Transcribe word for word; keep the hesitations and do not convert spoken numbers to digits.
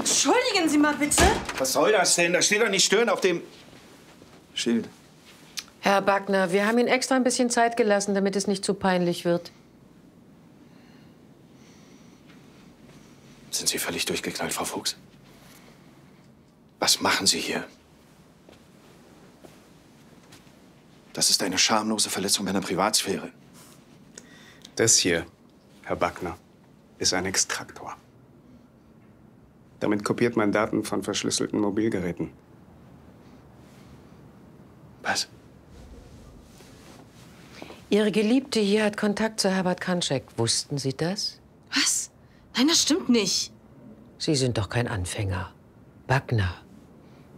Entschuldigen Sie mal bitte. Was soll das denn? Da steht doch nicht stören auf dem Schild. Herr Backner, wir haben Ihnen extra ein bisschen Zeit gelassen, damit es nicht zu peinlich wird. Sind Sie völlig durchgeknallt, Frau Fuchs? Was machen Sie hier? Das ist eine schamlose Verletzung meiner Privatsphäre. Das hier, Herr Backner, ist ein Extraktor. Damit kopiert man Daten von verschlüsselten Mobilgeräten. Was? Ihre Geliebte hier hat Kontakt zu Herbert Kantschek. Wussten Sie das? Was? Nein, das stimmt nicht. Sie sind doch kein Anfänger. Backner,